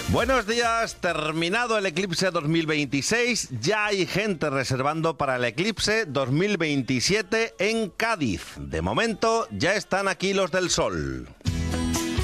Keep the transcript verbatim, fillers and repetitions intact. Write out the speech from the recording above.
Buenos días, terminado el eclipse dos mil veintiséis, ya hay gente reservando para el eclipse dos mil veintisiete en Cádiz. De momento ya están aquí los del sol.